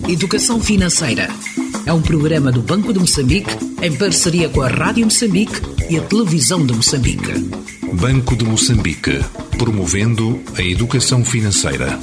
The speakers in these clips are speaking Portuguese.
Educação Financeira. É um programa do Banco de Moçambique em parceria com a Rádio Moçambique e a Televisão de Moçambique. Banco de Moçambique, promovendo a educação financeira.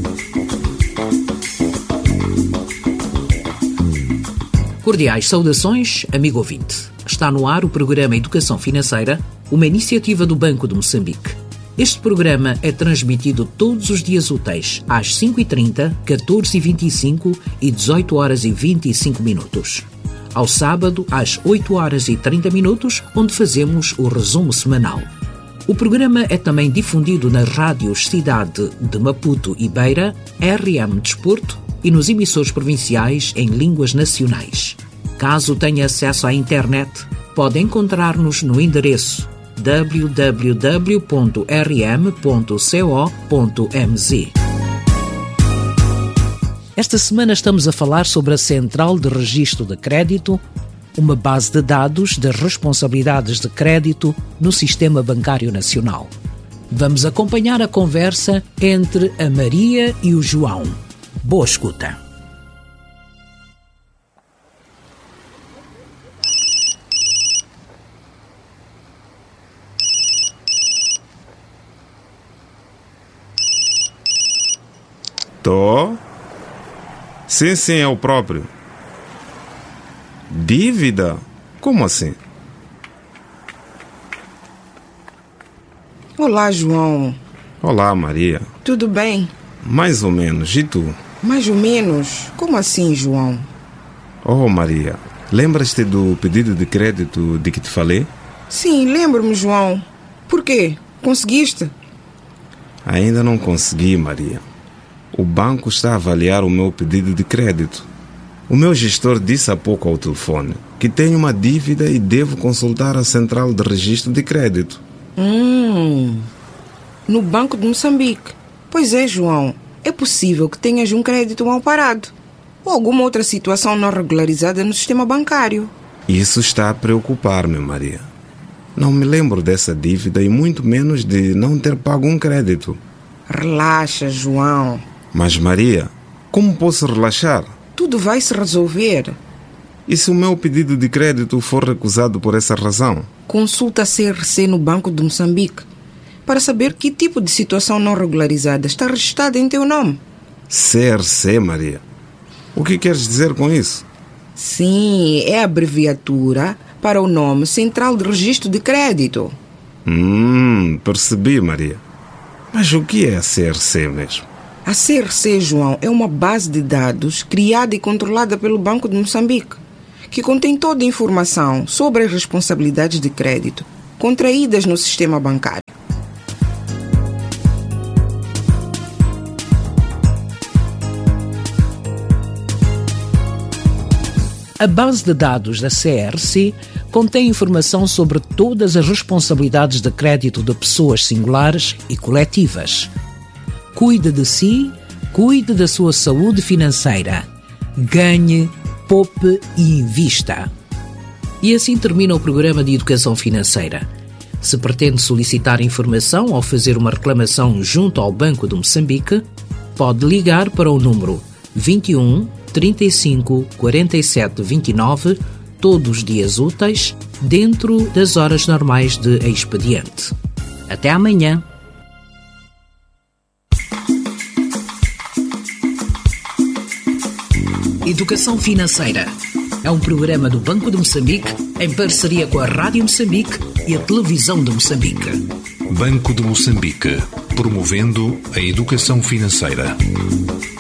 Cordiais saudações, amigo ouvinte. Está no ar o programa Educação Financeira, uma iniciativa do Banco de Moçambique. Este programa é transmitido todos os dias úteis, às 5h30, 14h25 e 18h25. Ao sábado, às 8h30, onde fazemos o resumo semanal. O programa é também difundido nas rádios Cidade de Maputo e Beira, RM Desporto e nos emissores provinciais em línguas nacionais. Caso tenha acesso à internet, pode encontrar-nos no endereço www.rm.co.mz. Esta semana estamos a falar sobre a Central de Registro de Crédito, uma base de dados das responsabilidades de crédito no Sistema Bancário Nacional. Vamos acompanhar a conversa entre a Maria e o João. Boa escuta. Tô? Sim, é o próprio. Dívida? Como assim? Olá, João. Olá, Maria. Tudo bem? Mais ou menos. E tu? Mais ou menos? Como assim, João? Oh, Maria. Lembras-te do pedido de crédito de que te falei? Sim, lembro-me, João. Por quê? Conseguiste? Ainda não consegui, Maria. O banco está a avaliar o meu pedido de crédito. O meu gestor disse há pouco ao telefone que tenho uma dívida e devo consultar a Central de Registro de Crédito. No Banco de Moçambique. Pois é, João. É possível que tenhas um crédito mal parado ou alguma outra situação não regularizada no sistema bancário. Isso está a preocupar-me, Maria. Não me lembro dessa dívida e muito menos de não ter pago um crédito. Relaxa, João. Mas, Maria, como posso relaxar? Tudo vai se resolver. E se o meu pedido de crédito for recusado por essa razão? Consulta a CRC no Banco de Moçambique para saber que tipo de situação não regularizada está registrada em teu nome. CRC, Maria? O que queres dizer com isso? Sim, é a abreviatura para o nome Central de Registro de Crédito. Percebi, Maria. Mas o que é a CRC mesmo? A CRC, João, é uma base de dados criada e controlada pelo Banco de Moçambique, que contém toda a informação sobre as responsabilidades de crédito contraídas no sistema bancário. A base de dados da CRC contém informação sobre todas as responsabilidades de crédito de pessoas singulares e coletivas. Cuide de si, cuide da sua saúde financeira. Ganhe, poupe e invista. E assim termina o programa de Educação Financeira. Se pretende solicitar informação ou fazer uma reclamação junto ao Banco de Moçambique, pode ligar para o número 21 35 47 29, todos os dias úteis, dentro das horas normais de expediente. Até amanhã. Educação Financeira. É um programa do Banco de Moçambique em parceria com a Rádio Moçambique e a Televisão de Moçambique. Banco de Moçambique, promovendo a educação financeira.